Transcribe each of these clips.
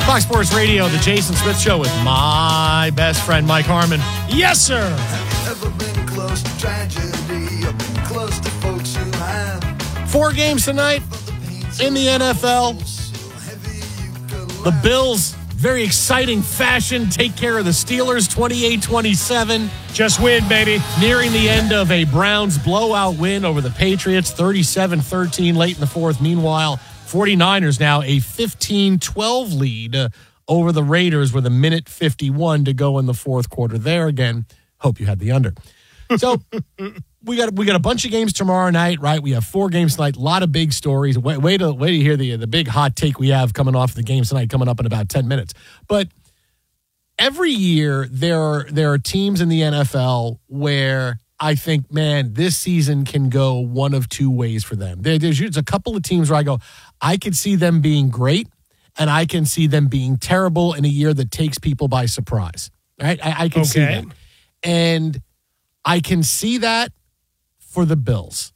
Fox Sports Radio, the Jason Smith Show with my best friend, Mike Harmon. Yes, sir. Ever been close to tragedy? I've been close to folks who have. 4 games tonight in the NFL. The Bills, very exciting fashion, take care of the Steelers, 28-27. Just win, baby. Nearing the end of a Browns blowout win over the Patriots, 37-13 late in the fourth. Meanwhile, 49ers now a 15-12 lead over the Raiders with a minute 51 to go in the fourth quarter. There again, hope you had the under. So we got a bunch of games tomorrow night, right? We have 4 games tonight. A lot of big stories. Way to hear the big hot take we have coming off the games tonight, coming up in about 10 minutes. But every year there are teams in the NFL where I think, man, this season can go one of 2 ways for them. There's a couple of teams where I go, I could see them being great, and I can see them being terrible in a year that takes people by surprise. Right? I can see that. And I can see that for the Bills.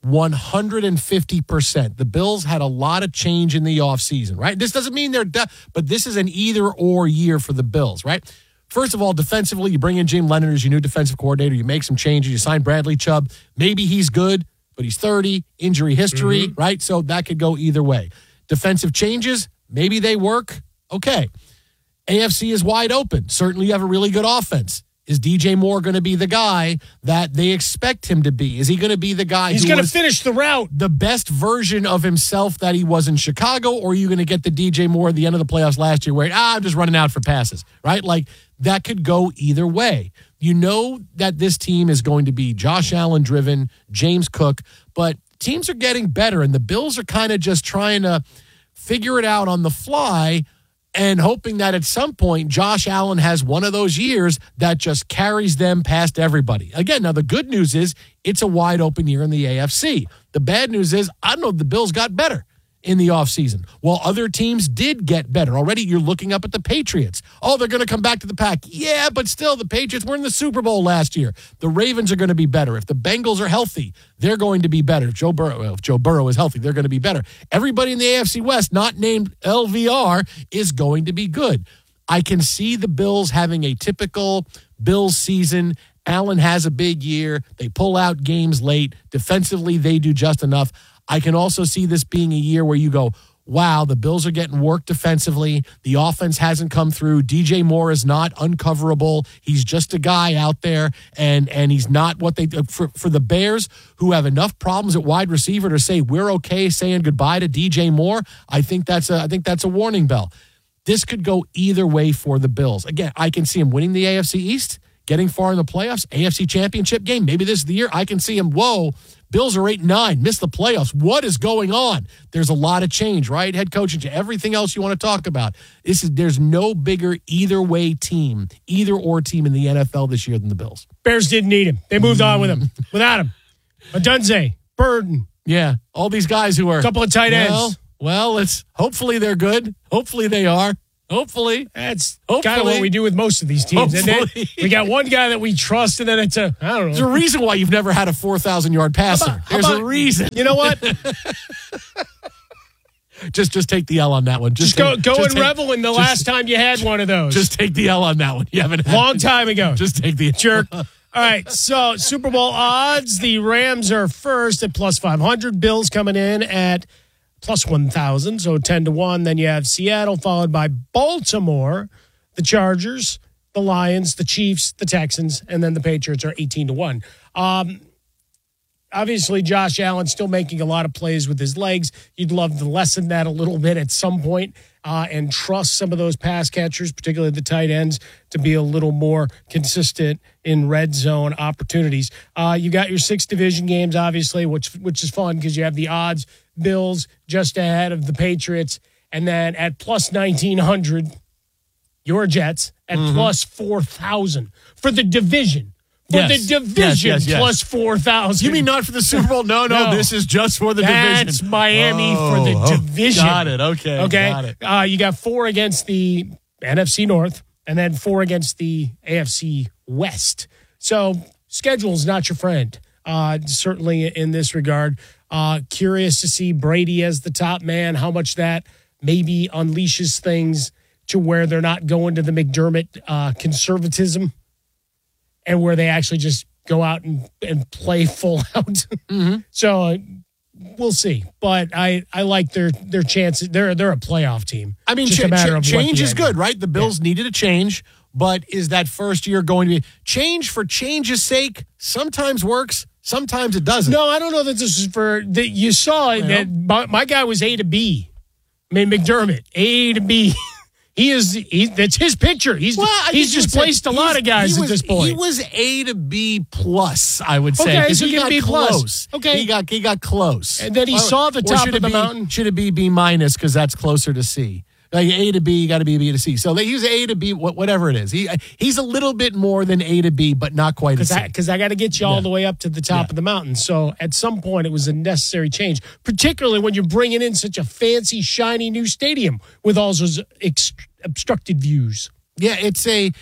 150%. The Bills had a lot of change in the offseason, right? This doesn't mean they're done, but this is an either-or year for the Bills, right? First of all, defensively, you bring in Jim Leonard as your new defensive coordinator. You make some changes. You sign Bradley Chubb. Maybe he's good, but he's 30, injury history, right? So that could go either way. Defensive changes, maybe they work. Okay. AFC is wide open. Certainly you have a really good offense. Is DJ Moore going to be the guy that they expect him to be? Is he going to be the guy He's going to finish the route? The best version of himself that he was in Chicago, or are you going to get the DJ Moore at the end of the playoffs last year where, I'm just running out for passes, right? Like, that could go either way. You know that this team is going to be Josh Allen driven, James Cook, but teams are getting better, and the Bills are kind of just trying to figure it out on the fly and hoping that at some point Josh Allen has one of those years that just carries them past everybody. Again, now the good news is it's a wide open year in the AFC. The bad news is I don't know if the Bills got better in the offseason. While other teams did get better. Already you're looking up at the Patriots. Oh, they're going to come back to the pack. Yeah, but still the Patriots were in the Super Bowl last year. The Ravens are going to be better. If the Bengals are healthy, they're going to be better. If Joe Burrow is healthy, they're going to be better. Everybody in the AFC West, not named LVR, is going to be good. I can see the Bills having a typical Bills season. Allen has a big year. They pull out games late. Defensively, they do just enough. I can also see this being a year where you go, wow, the Bills are getting work defensively. The offense hasn't come through. DJ Moore is not uncoverable. He's just a guy out there, and he's not what they for the Bears, who have enough problems at wide receiver to say we're okay saying goodbye to DJ Moore. I think that's a warning bell. This could go either way for the Bills. Again, I can see him winning the AFC East, getting far in the playoffs, AFC Championship game. Maybe this is the year I can see him, whoa, Bills are 8-9, missed the playoffs. What is going on? There's a lot of change, right? Head coach and everything else you want to talk about. There's no bigger either-or team in the NFL this year than the Bills. Bears didn't need him. They moved on with him. Without him. Adunze, Burden. Yeah, all these guys who are... A couple of tight ends. Well, hopefully they're good. Hopefully they are. Hopefully. That's kind of what we do with most of these teams. And then we got one guy that we trust, and then I don't know. There's a reason why you've never had a 4,000-yard passer. There's a reason. You know what? Just take the L on that one. Revel in the last time you had one of those. Just take the L on that one. You haven't had long time ago. Just take the jerk. All right, so Super Bowl odds. The Rams are first at plus 500. Bills coming in at plus 1,000, so 10-1. Then you have Seattle, followed by Baltimore, the Chargers, the Lions, the Chiefs, the Texans, and then the Patriots are 18-1. Obviously, Josh Allen still making a lot of plays with his legs. You'd love to lessen that a little bit at some point and trust some of those pass catchers, particularly the tight ends, to be a little more consistent in red zone opportunities. You got your 6 division games, obviously, which is fun because you have the odds. Bills just ahead of the Patriots, and then at plus 1,900, your Jets at plus 4,000 for the division. Plus 4,000. You mean not for the Super Bowl? No, this is just for the division. That's Miami for the division. Got it. Okay. Got it. You got 4 against the NFC North, and then 4 against the AFC West. So schedule's not your friend, certainly in this regard. Curious to see Brady as the top man, how much that maybe unleashes things to where they're not going to the McDermott conservatism and where they actually just go out and play full out. Mm-hmm. So we'll see. But I like their chances. They're a playoff team. I mean, just a matter of change is good, right? The Bills needed a change, but is that first year going to be change for change's sake? Sometimes works, sometimes it doesn't. No, I don't know that this is for that. You saw that my guy was A to B. I mean, McDermott, A to B. That's his picture. He's just placed a lot of guys at this point. He was A to B plus, I would say. Okay, so he got B close. Plus. Okay, he got close. And then he saw the top of the mountain. Should it be B minus because that's closer to C? Like A to B, you got to be B to C. So they use A to B, whatever it is. He's a little bit more than A to B, but not quite a C. Because I got to get you all the way up to the top of the mountain. So at some point, it was a necessary change, particularly when you're bringing in such a fancy, shiny new stadium with all those obstructed views. Yeah, it's a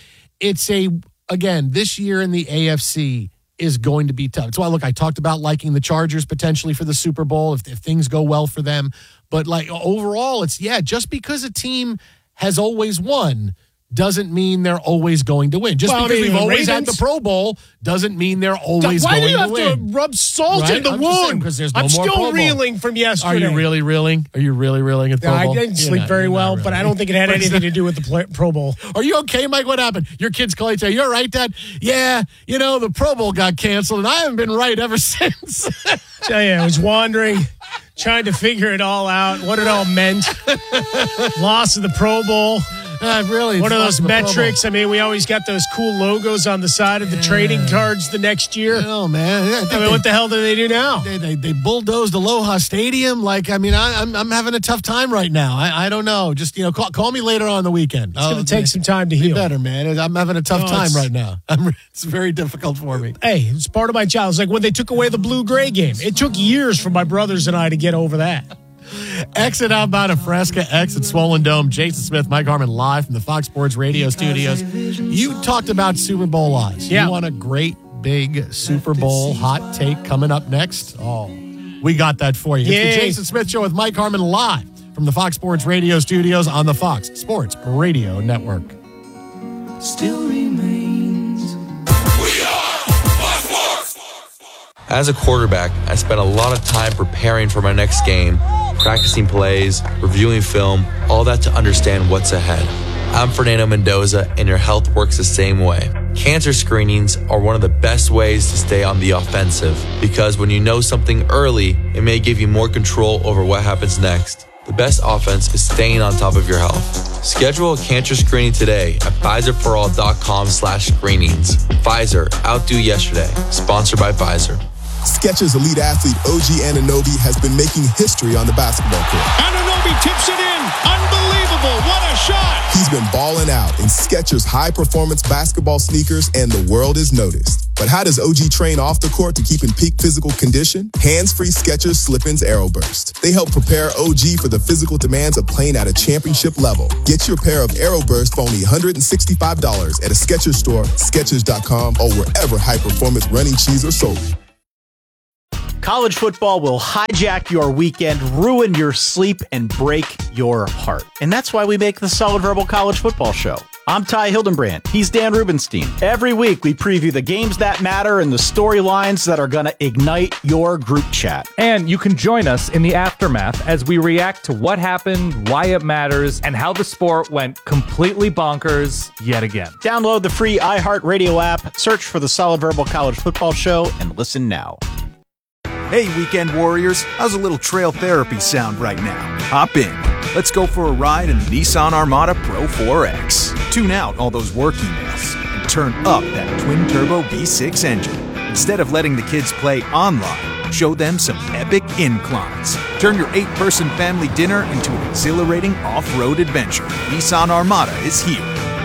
again, this year in the AFC is going to be tough. That's why, look, I talked about liking the Chargers potentially for the Super Bowl if things go well for them. But like overall, it's just because a team has always won doesn't mean they're always going to win. Just because we've always had the Pro Bowl doesn't mean they're always going to win. Why do you have to rub salt in the wound? Because there's no I'm more still Pro Bowl. reeling from yesterday. Are you really reeling? Are you really reeling at Pro Bowl? I didn't sleep very well, but I don't think it had anything to do with the Pro Bowl. Are you okay, Mike? What happened? Your kids call you, you're right, Dad? Yeah, the Pro Bowl got canceled, and I haven't been right ever since. Tell you, I was wandering, trying to figure it all out, what it all meant. Loss of the Pro Bowl. Really? What are those metrics? I mean, we always got those cool logos on the side of the trading cards the next year. Oh, man. I mean, what the hell do they do now? They bulldozed Aloha Stadium. Like, I mean, I'm having a tough time right now. I don't know. Just, call me later on the weekend. It's going to take some time to heal. Better, man. I'm having a tough time right now. It's very difficult for me. Hey, it's part of my job. It's like when they took away the blue-gray game. It took years for my brothers and I to get over that. Exit outbound of Fresca, exit Swollen Dome. Jason Smith, Mike Harmon, live from the Fox Sports Radio studios. You talked about Super Bowl odds. Yeah. You want a great big Super Bowl hot take coming up next? Oh, we got that for you. It's the Jason Smith Show with Mike Harmon live from the Fox Sports Radio studios on the Fox Sports Radio Network. Still remains. We are Fox Sports. As a quarterback, I spent a lot of time preparing for my next game, practicing plays, reviewing film, all that to understand what's ahead. I'm Fernando Mendoza, and your health works the same way. Cancer screenings are one of the best ways to stay on the offensive because when you know something early, it may give you more control over what happens next. The best offense is staying on top of your health. Schedule a cancer screening today at PfizerForAll.com/screenings. Pfizer, outdo yesterday. Sponsored by Pfizer. Skechers elite athlete OG Anunoby has been making history on the basketball court. Anunoby tips it in. Unbelievable. What a shot. He's been balling out in Skechers high-performance basketball sneakers, and the world has noticed. But how does OG train off the court to keep in peak physical condition? Hands-free Skechers Slip-ins Aeroburst. They help prepare OG for the physical demands of playing at a championship level. Get your pair of Aeroburst for only $165 at a Skechers store, Skechers.com, or wherever high-performance running shoes are sold. College football will hijack your weekend, ruin your sleep, and break your heart. And that's why we make the Solid Verbal College Football Show. I'm Ty Hildenbrand. He's Dan Rubenstein. Every week, we preview the games that matter and the storylines that are going to ignite your group chat. And you can join us in the aftermath as we react to what happened, why it matters, and how the sport went completely bonkers yet again. Download the free iHeartRadio app, search for the Solid Verbal College Football Show, and listen now. Hey, weekend warriors, how's a little trail therapy sound right now? Hop in. Let's go for a ride in the Nissan Armada Pro 4X. Tune out all those work emails and turn up that twin-turbo V6 engine. Instead of letting the kids play online, show them some epic inclines. Turn your 8-person family dinner into an exhilarating off-road adventure. Nissan Armada is here.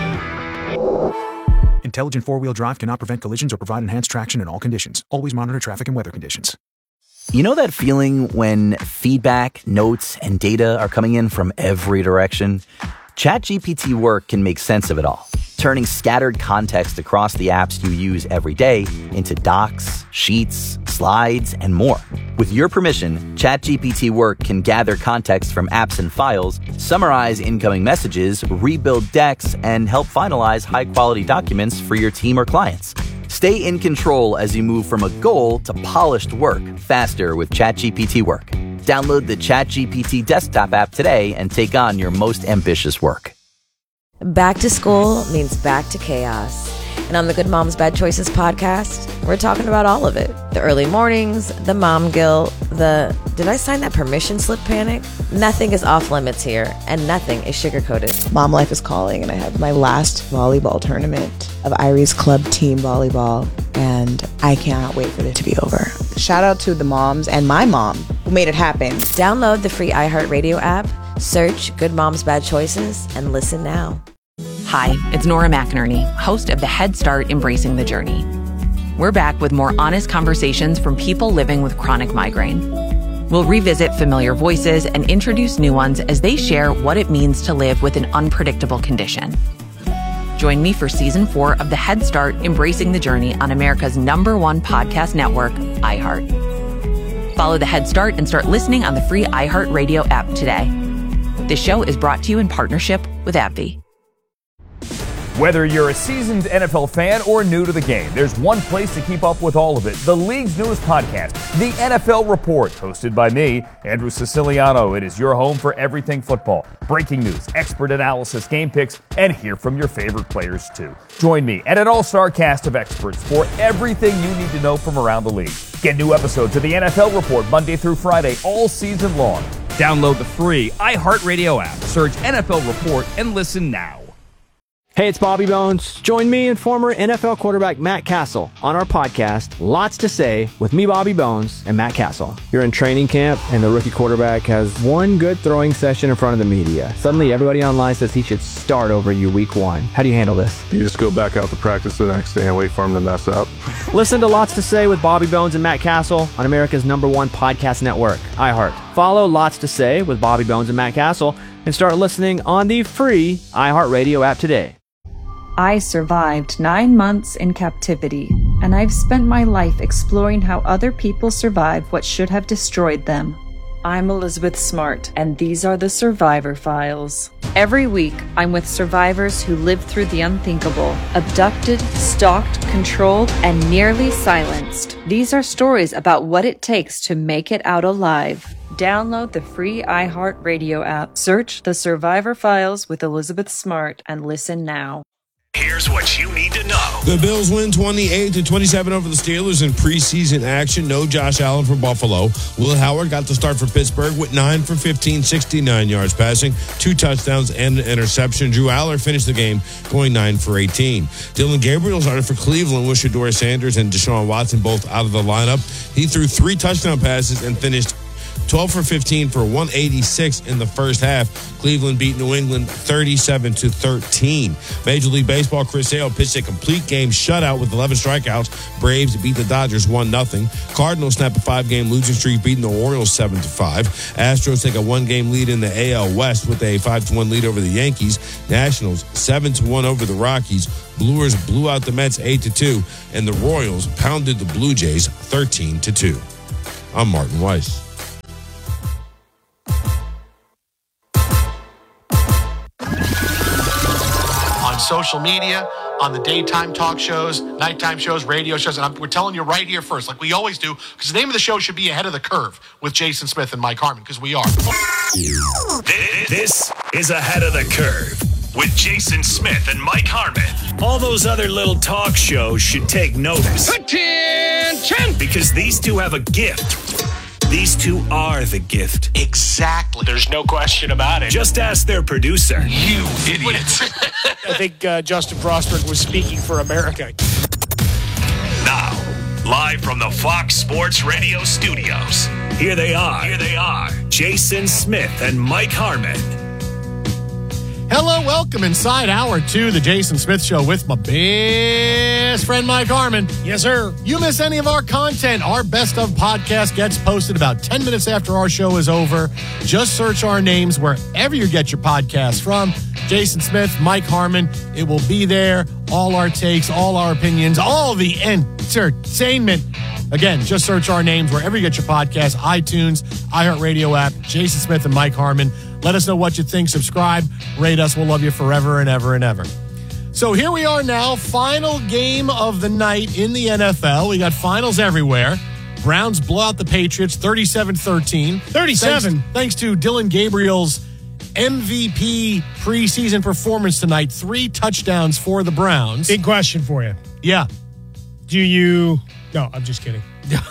Intelligent four-wheel drive cannot prevent collisions or provide enhanced traction in all conditions. Always monitor traffic and weather conditions. You know that feeling when feedback, notes, and data are coming in from every direction? ChatGPT Work can make sense of it all, turning scattered context across the apps you use every day into docs, sheets, slides, and more. With your permission, ChatGPT Work can gather context from apps and files, summarize incoming messages, rebuild decks, and help finalize high-quality documents for your team or clients. Stay in control as you move from a goal to polished work faster with ChatGPT Work. Download the ChatGPT desktop app today and take on your most ambitious work. Back to school means back to chaos. And on the Good Moms Bad Choices podcast, we're talking about all of it. The early mornings, the mom guilt, the did I sign that permission slip panic? Nothing is off limits here, and nothing is sugar-coated. Mom life is calling, and I have my last volleyball tournament of Irie's Club Team Volleyball, and I cannot wait for it to be over. Shout out to the moms and my mom who made it happen. Download the free iHeartRadio app, search Good Moms Bad Choices, and listen now. Hi, it's Nora McInerney, host of the Head Start Embracing the Journey. We're back with more honest conversations from people living with chronic migraine. We'll revisit familiar voices and introduce new ones as they share what it means to live with an unpredictable condition. Join me for Season 4 of the Head Start Embracing the Journey on America's #1 podcast network, iHeart. Follow the Head Start and start listening on the free iHeartRadio app today. This show is brought to you in partnership with AbbVie. Whether you're a seasoned NFL fan or new to the game, there's one place to keep up with all of it. The league's newest podcast, The NFL Report, hosted by me, Andrew Siciliano. It is your home for everything football. Breaking news, expert analysis, game picks, and hear from your favorite players too. Join me and an all-star cast of experts for everything you need to know from around the league. Get new episodes of The NFL Report Monday through Friday all season long. Download the free iHeartRadio app, search NFL Report, and listen now. Hey, it's Bobby Bones. Join me and former NFL quarterback Matt Castle on our podcast, Lots to Say, with me, Bobby Bones, and Matt Castle. You're in training camp, and the rookie quarterback has one good throwing session in front of the media. Suddenly, everybody online says he should start over you week 1. How do you handle this? You just go back out to practice the next day and wait for him to mess up. Listen to Lots to Say with Bobby Bones and Matt Castle on America's #1 podcast network, iHeart. Follow Lots to Say with Bobby Bones and Matt Castle and start listening on the free iHeartRadio app today. I survived 9 months in captivity, and I've spent my life exploring how other people survive what should have destroyed them. I'm Elizabeth Smart, and these are the Survivor Files. Every week, I'm with survivors who lived through the unthinkable, abducted, stalked, controlled, and nearly silenced. These are stories about what it takes to make it out alive. Download the free iHeartRadio app, search The Survivor Files with Elizabeth Smart, and listen now. Here's what you need to know. The Bills win 28-27 over the Steelers in preseason action. No Josh Allen for Buffalo. Will Howard got the start for Pittsburgh with 9 for 15, 69 yards passing, 2 touchdowns and an interception. Drew Aller finished the game going 9 for 18. Dylan Gabriel started for Cleveland with Shedeur Sanders and Deshaun Watson both out of the lineup. He threw 3 touchdown passes and finished 12 for 15 for 186 in the first half. Cleveland beat New England 37-13. Major League Baseball, Chris Sale pitched a complete game shutout with 11 strikeouts. Braves beat the Dodgers 1-0. Cardinals snap a 5-game losing streak, beating the Orioles 7-5. Astros take a 1-game lead in the AL West with a 5-1 lead over the Yankees. Nationals 7-1 over the Rockies. Brewers blew out the Mets 8-2, and the Royals pounded the Blue Jays 13-2. I'm Martin Weiss. On social media, on the daytime talk shows, nighttime shows, radio shows, and we're telling you right here first, like we always do, because the name of the show should be Ahead of the Curve with Jason Smith and Mike Harmon, because we are. This is Ahead of the Curve with Jason Smith and Mike Harmon. All those other little talk shows should take notice. Attention! Because these two have a gift. These two are the gift. Exactly. There's no question about it. Just ask their producer. You idiots. I think Justin Frostberg was speaking for America. Now, live from the Fox Sports Radio studios, here they are, Jason Smith and Mike Harmon. Hello, welcome inside Hour 2, the Jason Smith Show with my best friend, Mike Harmon. Yes, sir. You miss any of our content, our Best Of podcast gets posted about 10 minutes after our show is over. Just search our names wherever you get your podcasts from. Jason Smith, Mike Harmon. It will be there. All our takes, all our opinions, all the entertainment. Again, just search our names wherever you get your podcasts, iTunes, iHeartRadio app, Jason Smith and Mike Harmon. Let us know what you think. Subscribe, rate us. We'll love you forever and ever and ever. So here we are now, final game of the night in the NFL. We got finals everywhere. Browns blow out the Patriots 37-13. 37? Thanks to Dylan Gabriel's MVP preseason performance tonight. 3 touchdowns for the Browns. Big question for you. Yeah. No, I'm just kidding.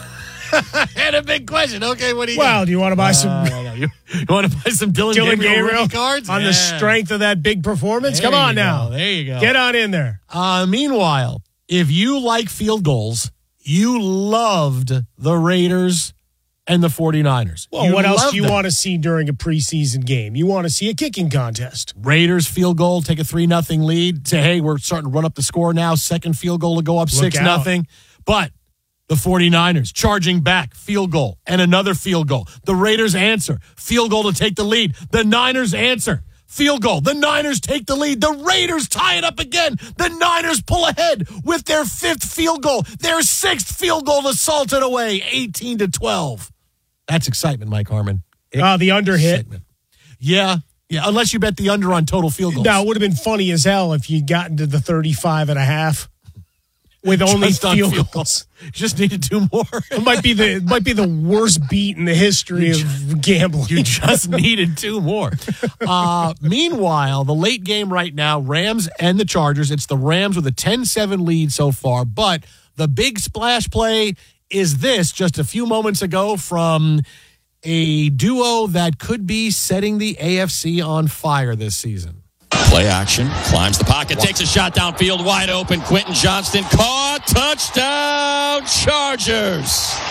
And a big question. Okay, what do you do you want to buy some... you want to buy some Dylan Gabriel rookie cards? On the strength of that big performance? There Come on you now. go. There you go. Get on in there. Meanwhile, if you like field goals, you loved the Raiders and the 49ers. Well, what else do you want to see during a preseason game? You want to see a kicking contest. Raiders field goal, take a 3-0 lead. Say, hey, we're starting to run up the score now. Second field goal to go up 6-0. But the 49ers charging back, field goal, and another field goal. The Raiders answer, field goal to take the lead. The Niners answer, field goal. The Niners take the lead. The Raiders tie it up again. The Niners pull ahead with their 5th field goal. Their 6th field goal to salt it away, 18-12. That's excitement, Mike Harmon. The under hit. Yeah, unless you bet the under on total field goals. Now, it would have been funny as hell if you'd gotten to the 35.5 with only field goals. You just needed 2 more. It might be the worst beat in the history of gambling. You just needed 2 more. Meanwhile, the late game right now, Rams and the Chargers. It's the Rams with a 10-7 lead so far, but the big splash play is this just a few moments ago from a duo that could be setting the AFC on fire this season. Play action, climbs the pocket, takes a shot downfield, wide open. Quentin Johnston caught, touchdown, Chargers.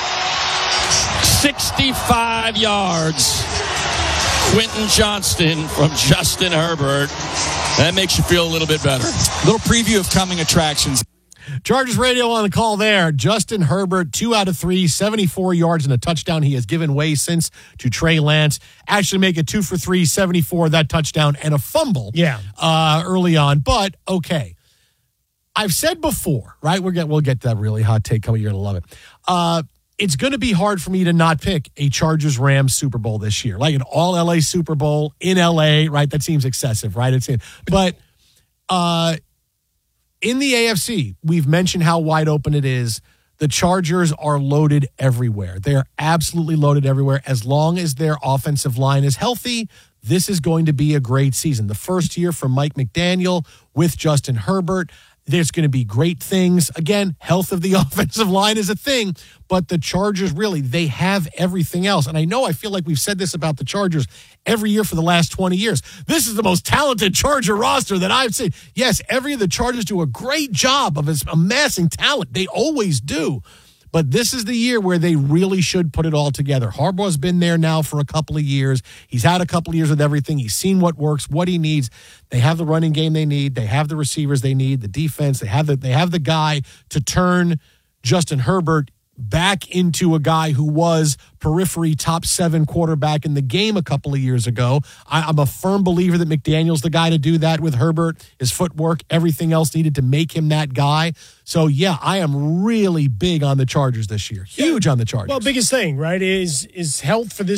65 yards. Quentin Johnston from Justin Herbert. That makes you feel a little bit better. Little preview of coming attractions. Chargers radio on the call there. Justin Herbert, 2 out of 3, 74 yards and a touchdown. He has given way since to Trey Lance. Actually make it 2 for 3, 74, that touchdown, and a fumble early on. But, okay. I've said before, right? We'll get that really hot take coming. You're going to love it. It's going to be hard for me to not pick a Chargers-Rams Super Bowl this year. Like an all-LA Super Bowl in LA, right? That seems excessive, right? But in the AFC, we've mentioned how wide open it is. The Chargers are loaded everywhere. They're absolutely loaded everywhere. As long as their offensive line is healthy, this is going to be a great season. The first year for Mike McDaniel with Justin Herbert, there's going to be great things. Again, health of the offensive line is a thing, but the Chargers really, they have everything else. And I feel like we've said this about the Chargers every year for the last 20 years. This is the most talented Charger roster that I've seen. Yes, every of the Chargers do a great job of amassing talent. They always do. But this is the year where they really should put it all together. Harbaugh's been there now for a couple of years. He's had a couple of years with everything. He's seen what works, what he needs. They have the running game they need. They have the receivers they need, the defense. They have the guy to turn Justin Herbert back into a guy who was periphery top 7 quarterback in the game a couple of years ago. I'm a firm believer that McDaniel's the guy to do that with Herbert. His footwork, everything else needed to make him that guy. So, yeah, I am really big on the Chargers this year. Huge on the Chargers. Well, biggest thing, right, is health for this